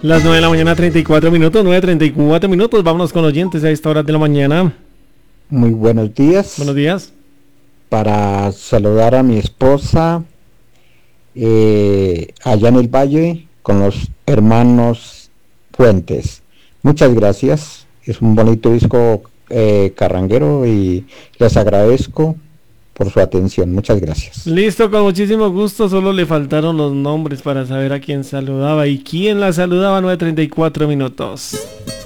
Las 9 de la mañana, 34 minutos, 9:34 minutos. Vámonos con oyentes a esta hora de la mañana. Muy buenos días. Buenos días. Para saludar a mi esposa allá en el Valle con los hermanos Fuentes. Muchas gracias. Es un bonito disco carranguero y les agradezco por su atención. Muchas gracias. Listo, con muchísimo gusto. Solo le faltaron los nombres para saber a quién saludaba y quién la saludaba. 9:34 minutos.